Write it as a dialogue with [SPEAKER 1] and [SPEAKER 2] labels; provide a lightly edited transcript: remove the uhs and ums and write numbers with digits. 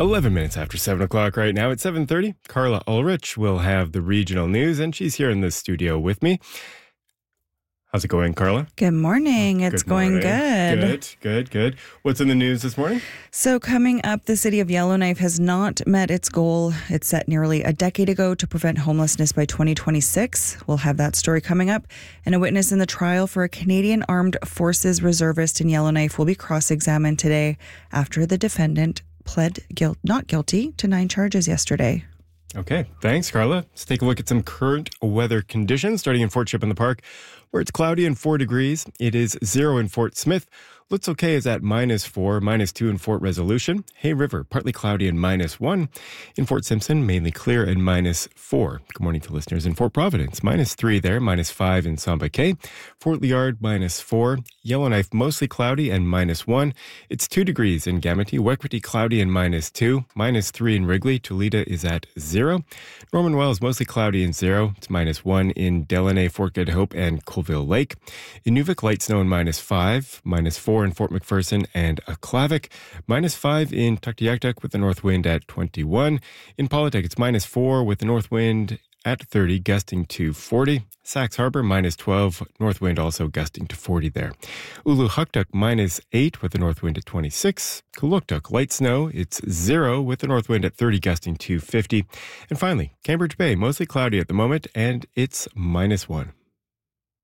[SPEAKER 1] 11 minutes after 7 o'clock right now. At 7:30, Carla Ulrich will have the regional news, and she's here in the studio with me. How's it going, Carla?
[SPEAKER 2] Good morning. It's going good.
[SPEAKER 1] Good. What's in the news this morning?
[SPEAKER 2] So coming up, the city of Yellowknife has not met its goal it set nearly a decade ago to prevent homelessness by 2026. We'll have that story coming up. And a witness in the trial for a Canadian Armed Forces reservist in Yellowknife will be cross-examined today after the defendant pled not guilty to 9 charges yesterday.
[SPEAKER 1] Okay, thanks, Carla. Let's take a look at some current weather conditions, starting in Fort Ship in the Park, where it's cloudy and 4 degrees. It is 0 in Fort Smith. Looks okay is at -4, -2 in Fort Resolution. Hay River, partly cloudy and -1. In Fort Simpson, mainly clear and -4. Good morning to listeners in Fort Providence. -3 there, -5 in Samba Cay. Fort Liard, -4. Yellowknife, mostly cloudy and -1. It's 2 degrees in Gamity. Wequity, cloudy and -2. -3 in Wrigley. Tulita is at 0. Norman Wells, mostly cloudy and 0. It's -1 in Delaney, Fort Good Hope, and Colville Lake. In Nuvik, light snow and -5. -4 in Fort McPherson and Aklavik. -5 in Tuktoyaktuk with the north wind at 21. In Politic, it's -4 with the north wind at 30, gusting to 40. Sax Harbor, -12, north wind also gusting to 40 there. Ulu-Huktuk, -8 with the north wind at 26. Kuluktuk, light snow, it's 0 with the north wind at 30, gusting to 50. And finally, Cambridge Bay, mostly cloudy at the moment, and it's -1.